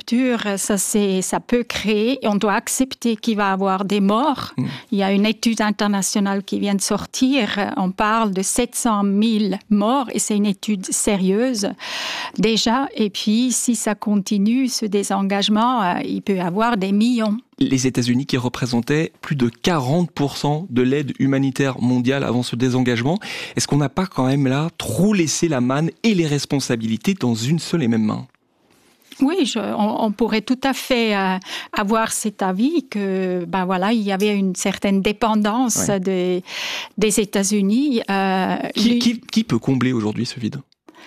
rupture, ça peut créer, on doit accepter qu'il va y avoir des morts. Il y a une étude internationale qui vient de sortir, on parle de 700 000 morts et c'est une étude sérieuse déjà. Et puis, si ça continue, ce désengagement, il peut y avoir des millions. Les États-Unis qui représentaient plus de 40% de l'aide humanitaire mondiale avant ce désengagement. Est-ce qu'on n'a pas quand même là trop laissé la manne et les responsabilités dans une seule et même main ? Oui, on pourrait tout à fait avoir cet avis que, il y avait une certaine dépendance des États-Unis. Qui peut combler aujourd'hui ce vide ?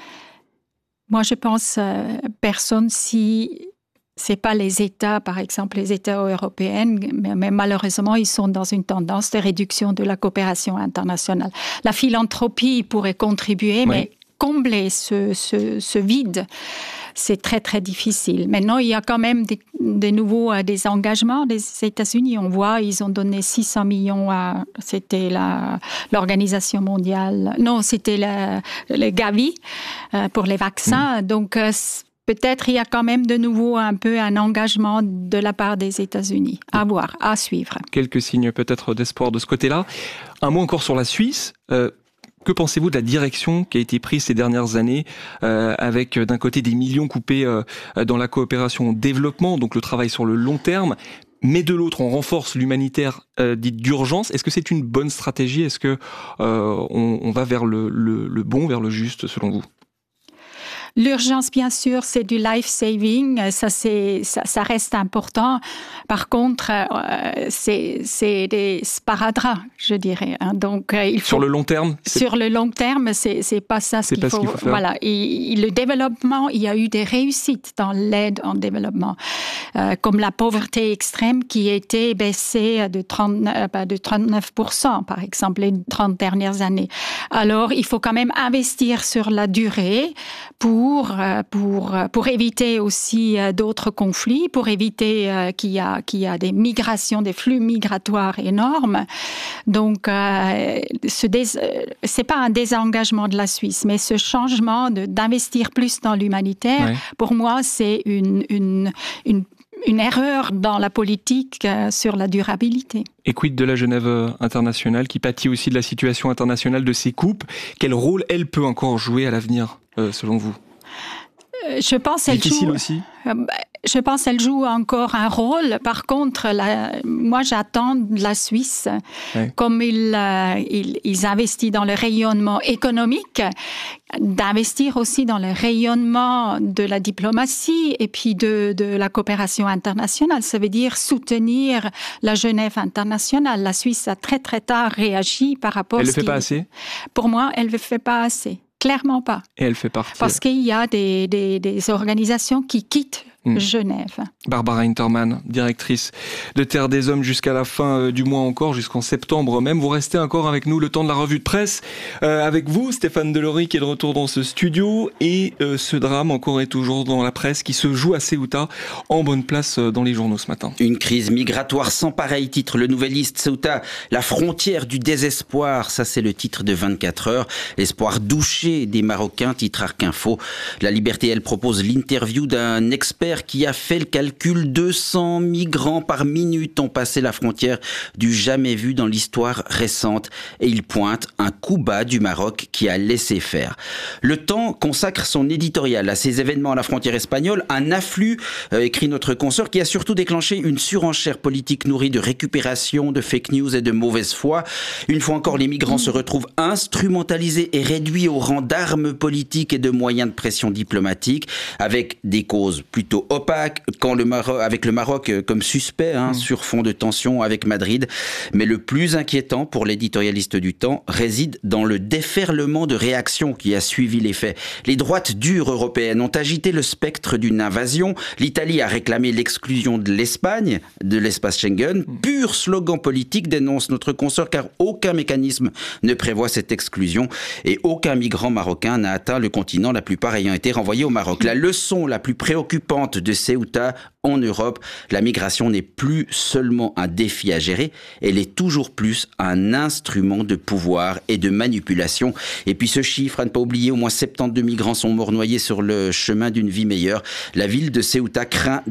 Moi, je pense personne si c'est pas les États, par exemple les États européens, mais malheureusement, ils sont dans une tendance de réduction de la coopération internationale. La philanthropie pourrait contribuer, mais combler ce vide, c'est très, très difficile. Maintenant, il y a quand même des engagements des États-Unis. On voit, ils ont donné 600 millions c'était l'Organisation mondiale. Non, c'était le Gavi pour les vaccins. Donc, peut-être il y a quand même de nouveau un peu un engagement de la part des États-Unis. À voir, à suivre. Quelques signes peut-être d'espoir de ce côté-là. Un mot encore sur la Suisse. Que pensez-vous de la direction qui a été prise ces dernières années avec d'un côté des millions coupés dans la coopération au développement, donc le travail sur le long terme, mais de l'autre on renforce l'humanitaire dite d'urgence. Est-ce que c'est une bonne stratégie ? Est-ce que on va vers le bon, vers le juste selon vous ? L'urgence, bien sûr, c'est du life-saving, ça reste important. Par contre, c'est des sparadraps, je dirais. Donc, il faut... Sur le long terme ? Sur le long terme, c'est pas ça ce qu'il faut faire. Voilà. Et le développement, il y a eu des réussites dans l'aide en développement, comme la pauvreté extrême qui a été baissée de 39%, par exemple, les 30 dernières années. Alors, il faut quand même investir sur la durée pour éviter aussi d'autres conflits, pour éviter qu'il y a des migrations, des flux migratoires énormes. Donc, c'est pas un désengagement de la Suisse, mais ce changement d'investir plus dans l'humanitaire, pour moi, c'est une erreur dans la politique sur la durabilité. Et quid de la Genève internationale qui pâtit aussi de la situation internationale de ces coupes ? Quel rôle elle peut encore jouer à l'avenir, selon vous ? Je pense qu'elle joue encore un rôle. Par contre, moi, j'attends de la Suisse, comme ils investissent dans le rayonnement économique, d'investir aussi dans le rayonnement de la diplomatie et puis de la coopération internationale. Ça veut dire soutenir la Genève internationale. La Suisse a très, très tard réagi par rapport à Elle ne le fait pas assez ? Pour moi, elle ne le fait pas assez. Clairement pas. Et elle fait partie. Parce qu'il y a des organisations qui quittent Genève. Barbara Hintermann, directrice de Terre des Hommes jusqu'à la fin du mois encore, jusqu'en septembre même. Vous restez encore avec nous le temps de la revue de presse. Avec vous, Stéphane Delory qui est de retour dans ce studio. Et ce drame encore et toujours dans la presse qui se joue à Ceuta en bonne place dans les journaux ce matin. Une crise migratoire sans pareil, titre le Nouvelliste. Ceuta, la frontière du désespoir. Ça, c'est le titre de 24 heures. Espoir douché des Marocains, titre Arc Info. La Liberté, elle propose l'interview d'un expert qui a fait le calcul. 200 migrants par minute ont passé la frontière du jamais vu dans l'histoire récente. Et il pointe un coup bas du Maroc qui a laissé faire. Le Temps consacre son éditorial à ces événements à la frontière espagnole. Un afflux, écrit notre consoeur, qui a surtout déclenché une surenchère politique nourrie de récupération, de fake news et de mauvaise foi. Une fois encore, les migrants se retrouvent instrumentalisés et réduits au rang d'armes politiques et de moyens de pression diplomatique, avec des causes plutôt opaques, avec le Maroc comme suspect, sur fond de tension avec Madrid. Mais le plus inquiétant pour l'éditorialiste du Temps réside dans le déferlement de réactions qui a suivi les faits. Les droites dures européennes ont agité le spectre d'une invasion. L'Italie a réclamé l'exclusion de l'Espagne de l'espace Schengen. Pur slogan politique, dénonce notre consoeur, car aucun mécanisme ne prévoit cette exclusion et aucun migrant marocain n'a atteint le continent, la plupart ayant été renvoyés au Maroc. La leçon la plus préoccupante de Ceuta en Europe, la migration n'est plus seulement un défi à gérer, elle est toujours plus un instrument de pouvoir et de manipulation. Et puis ce chiffre, à ne pas oublier, au moins 72 migrants sont morts noyés sur le chemin d'une vie meilleure. La ville de Ceuta craint